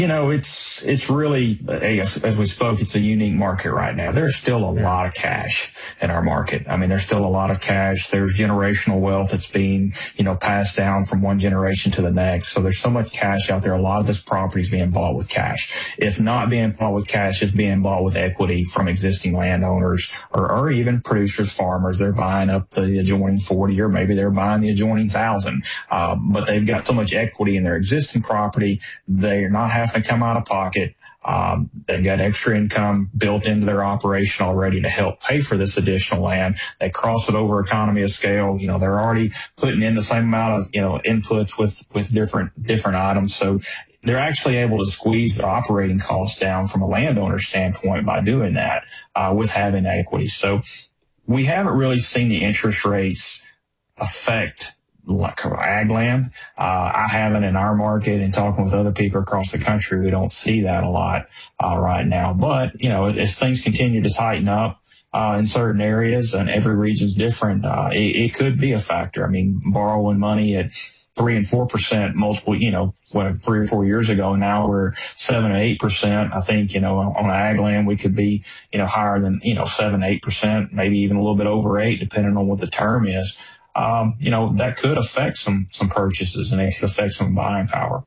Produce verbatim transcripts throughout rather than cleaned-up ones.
You know, it's it's really, as, as we spoke, it's a unique market right now. There's still a lot of cash in our market. I mean, there's still a lot of cash. There's generational wealth that's being, you know, passed down from one generation to the next. So there's so much cash out there. A lot of this property is being bought with cash. If not being bought with cash, it's being bought with equity from existing landowners or, or even producers, farmers. They're buying up the adjoining forty, or maybe they're buying the adjoining thousand. Um, but they've got so much equity in their existing property, they're not having to come out of pocket. Um, they've got extra income built into their operation already to help pay for this additional land. They cross it over economy of scale. You know, they're already putting in the same amount of, you know, inputs with, with different, different items. So they're actually able to squeeze the operating costs down from a landowner standpoint by doing that, uh, with having equity. So we haven't really seen the interest rates affect like ag land. Uh, I haven't in our market, and talking with other people across the country, we don't see that a lot uh, right now. But, you know, as things continue to tighten up uh, in certain areas, and every region's different, uh, it, it could be a factor. I mean, borrowing money at three and four percent multiple, you know, what, three or four years ago, now we're seven or eight percent. I think, you know, on ag land, we could be, you know, higher than, you know, seven, eight percent, maybe even a little bit over eight, depending on what the term is. Um, you know, that could affect some some purchases, and it could affect some buying power.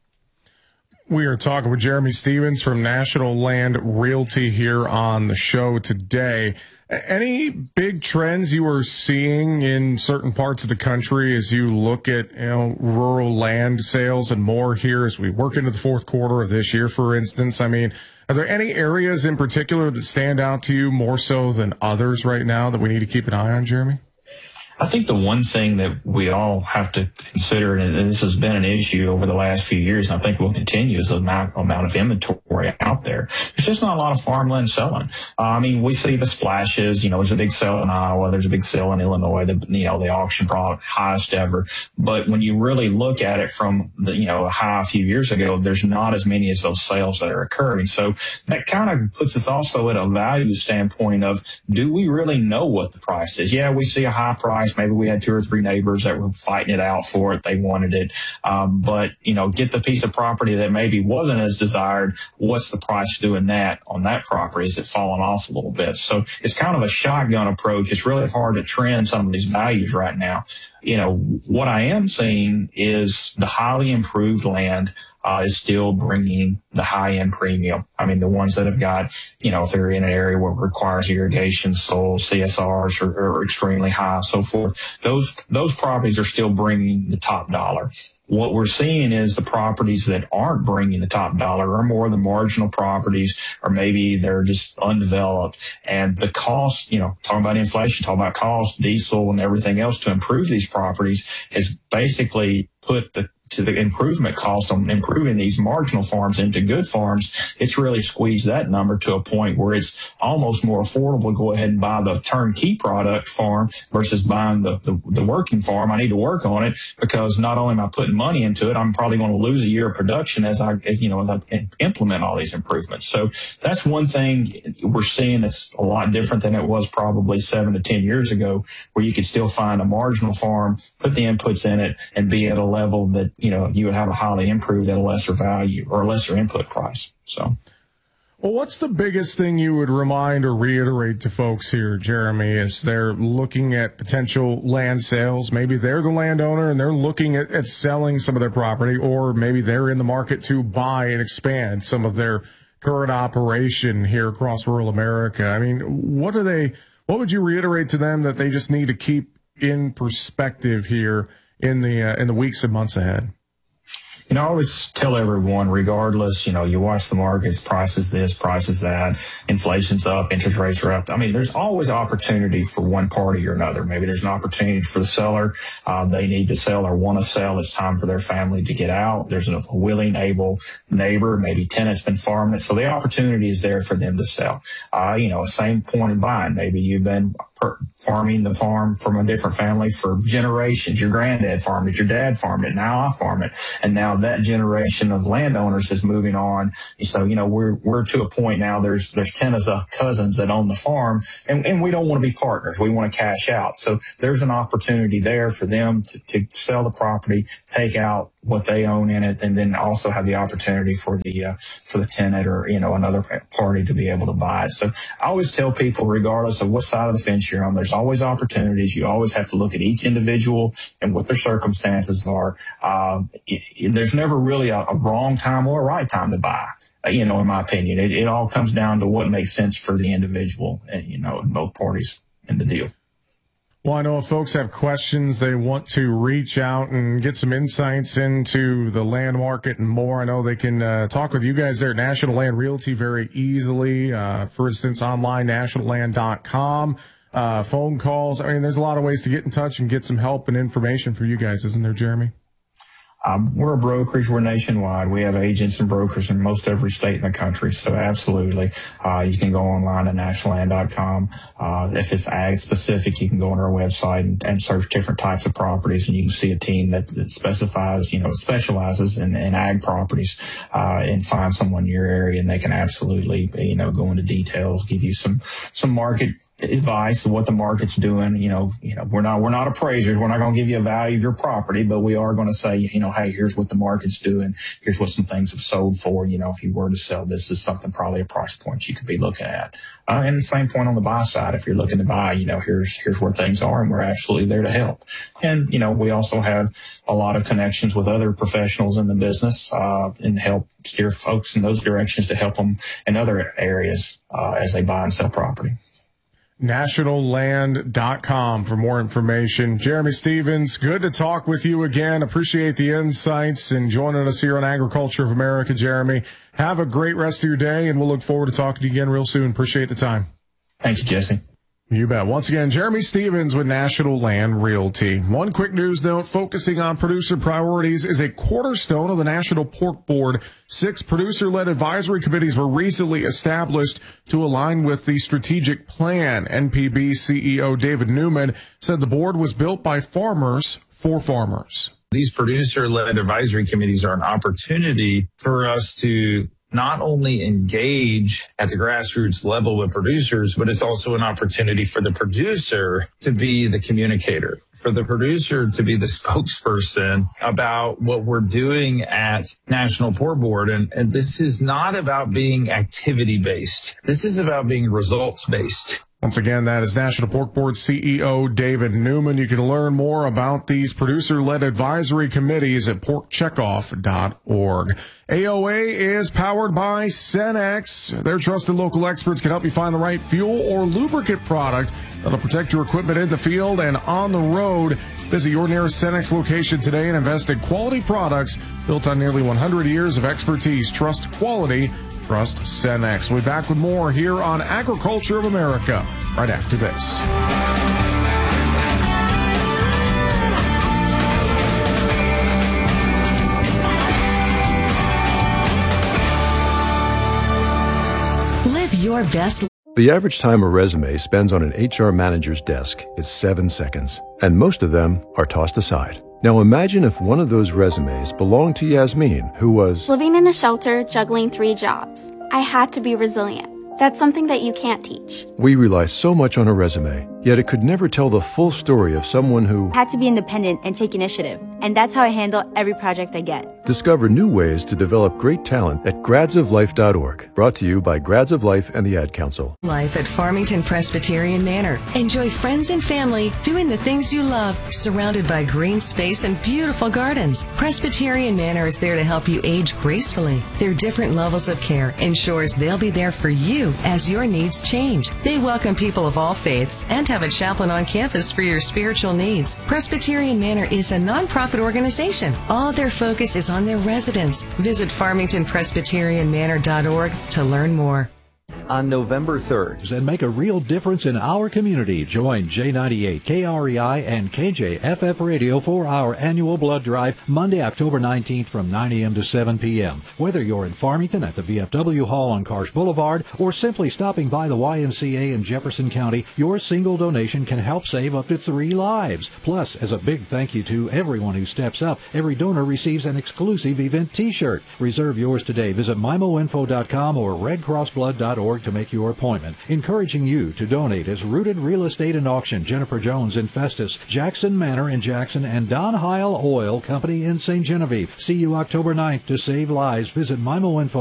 We are talking with Jeremy Stevens from National Land Realty here on the show today. Any big trends you are seeing in certain parts of the country as you look at, you know, rural land sales and more here as we work into the fourth quarter of this year, for instance? I mean, are there any areas in particular that stand out to you more so than others right now that we need to keep an eye on, Jeremy? I think the one thing that we all have to consider, and this has been an issue over the last few years, and I think will continue, is the amount, amount of inventory out there. There's just not a lot of farmland selling. Uh, I mean, we see the splashes. You know, there's a big sale in Iowa. There's a big sale in Illinois. The, you know, the auction product highest ever. But when you really look at it from the, you know, a high a few years ago, there's not as many as those sales that are occurring. So that kind of puts us also at a value standpoint of, do we really know what the price is? Yeah, we see a high price. Maybe we had two or three neighbors that were fighting it out for it. They wanted it. Um, but, you know, get the piece of property that maybe wasn't as desired. What's the price doing that on that property? Is it falling off a little bit? So it's kind of a shotgun approach. It's really hard to trend some of these values right now. You know, what I am seeing is the highly improved land Uh, is still bringing the high-end premium. I mean, the ones that have got, you know, if they're in an area where it requires irrigation, soil, C S Rs are, are extremely high, so forth. Those those properties are still bringing the top dollar. What we're seeing is the properties that aren't bringing the top dollar are more the marginal properties, or maybe they're just undeveloped. And the cost, you know, talking about inflation, talking about cost, diesel and everything else to improve these properties has basically put the to the improvement cost on improving these marginal farms into good farms. It's really squeezed that number to a point where it's almost more affordable to go ahead and buy the turnkey product farm versus buying the, the, the working farm. I need to work on it because not only am I putting money into it, I'm probably going to lose a year of production as I, as, you know, as I implement all these improvements. So that's one thing we're seeing that's a lot different than it was probably seven to ten years ago, where you could still find a marginal farm, put the inputs in it, and be at a level that, you know, you would have a highly improved at a lesser value or a lesser input price. So, well, what's the biggest thing you would remind or reiterate to folks here, Jeremy, as they're looking at potential land sales? Maybe they're the landowner and they're looking at, at selling some of their property, or maybe they're in the market to buy and expand some of their current operation here across rural America. I mean, what are they, what would you reiterate to them that they just need to keep in perspective here in the uh, in the weeks and months ahead? You know, I always tell everyone, regardless, you know, you watch the markets, prices this, prices that, inflation's up, interest rates are up. I mean, there's always opportunity for one party or another. Maybe there's an opportunity for the seller. Uh, they need to sell or want to sell. It's time for their family to get out. There's a willing, able neighbor, maybe tenant's been farming it. So the opportunity is there for them to sell. Uh, you know, same point in buying. Maybe you've been per, farming the farm from a different family for generations. Your granddad farmed it, your dad farmed it, now I farm it. And now that generation of landowners is moving on. So, you know, we're we're to a point now, there's there's ten of us cousins that own the farm, and, and we don't want to be partners. We want to cash out. So there's an opportunity there for them to, to sell the property, take out what they own in it, and then also have the opportunity for the uh, for the tenant or, you know, another party to be able to buy it. So I always tell people, regardless of what side of the fence you're on, there's always opportunities. You always have to look at each individual and what their circumstances are. Uh, it, it, there's never really a, a wrong time or a right time to buy. Uh, you know, in my opinion, it, it all comes down to what makes sense for the individual, and, you know, both parties in the deal. Well, I know if folks have questions, they want to reach out and get some insights into the land market and more. I know they can uh, talk with you guys there at National Land Realty very easily. Uh, for instance, online, national land dot com, uh, phone calls. I mean, there's a lot of ways to get in touch and get some help and information for you guys, isn't there, Jeremy? Um, we're a brokerage. We're nationwide. We have agents and brokers in most every state in the country. So absolutely, uh, you can go online at national land dot com. Uh, if it's ag specific, you can go on our website and, and search different types of properties, and you can see a team that, that specifies, you know, specializes in, in ag properties, uh, and find someone in your area, and they can absolutely, you know, go into details, give you some, some market advice of what the market's doing. You know, you know, we're not, we're not appraisers. We're not going to give you a value of your property, but we are going to say, you know, hey, here's what the market's doing. Here's what some things have sold for. You know, if you were to sell, this is something, probably a price point you could be looking at. Uh, and the same point on the buy side. If you're looking to buy, you know, here's, here's where things are, and we're absolutely there to help. And, you know, we also have a lot of connections with other professionals in the business, uh, and help steer folks in those directions to help them in other areas, uh, as they buy and sell property. national land dot com for more information. Jeremy Stevens, good to talk with you again. Appreciate the insights and joining us here on Agriculture of America, Jeremy. Have a great rest of your day, and we'll look forward to talking to you again real soon. Appreciate the time. Thank you, Jesse. You bet. Once again, Jeremy Stevens with National Land Realty. One quick news note, focusing on producer priorities is a cornerstone of the National Pork Board. Six producer-led advisory committees were recently established to align with the strategic plan. N P B C E O David Newman said the board was built by farmers for farmers. These producer-led advisory committees are an opportunity for us to not only engage at the grassroots level with producers, but it's also an opportunity for the producer to be the communicator, for the producer to be the spokesperson about what we're doing at National Pork Board. And, and this is not about being activity-based. This is about being results-based. Once again, that is National Pork Board C E O David Newman. You can learn more about these producer-led advisory committees at pork checkoff dot org. A O A is powered by Cenex. Their trusted local experts can help you find the right fuel or lubricant product that'll protect your equipment in the field and on the road. Visit your nearest Cenex location today and invest in quality products built on nearly one hundred years of expertise. Trust quality. Trust Cenex. We'll be back with more here on Agriculture of America right after this. Live your best. The average time a resume spends on an H R manager's desk is seven seconds, and most of them are tossed aside. Now imagine if one of those resumes belonged to Yasmin, who was living in a shelter, juggling three jobs. I had to be resilient. That's something that you can't teach. We rely so much on a resume, yet it could never tell the full story of someone who had to be independent and take initiative. And that's how I handle every project I get. Discover new ways to develop great talent at grads of life dot org. Brought to you by Grads of Life and the Ad Council. Life at Farmington Presbyterian Manor. Enjoy friends and family doing the things you love, surrounded by green space and beautiful gardens. Presbyterian Manor is there to help you age gracefully. Their different levels of care ensures they'll be there for you as your needs change. They welcome people of all faiths and have a chaplain on campus for your spiritual needs. Presbyterian Manor is a nonprofit organization. All their focus is on their residents. Visit farmington presbyterian manor dot org to learn more. on November third. And make a real difference in our community. Join J ninety-eight, K R E I, and K J F F Radio for our annual blood drive Monday, October nineteenth from nine a.m. to seven p.m. Whether you're in Farmington at the V F W Hall on Karsh Boulevard or simply stopping by the Y M C A in Jefferson County, your single donation can help save up to three lives. Plus, as a big thank you to everyone who steps up, every donor receives an exclusive event t-shirt. Reserve yours today. Visit M I M O info dot com or red cross blood dot org to make your appointment. Encouraging you to donate is Rooted Real Estate and Auction, Jennifer Jones in Festus, Jackson Manor in Jackson, and Don Heil Oil Company in Saint Genevieve. See you October ninth to save lives. Visit M I M O info